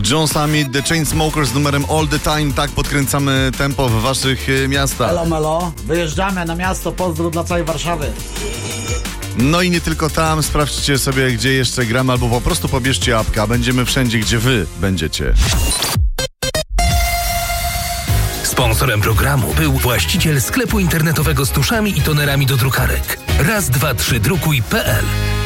John Summit, The Chainsmokers z numerem All the Time. Tak podkręcamy tempo w waszych miastach. Elo melo, wyjeżdżamy na miasto, pozdro dla całej Warszawy. No i nie tylko tam, sprawdźcie sobie, gdzie jeszcze gramy, albo po prostu pobierzcie apkę. Będziemy wszędzie, gdzie wy będziecie. Sponsorem programu był właściciel sklepu internetowego z tuszami i tonerami do drukarek. Raz, dwa, trzy drukuj.pl.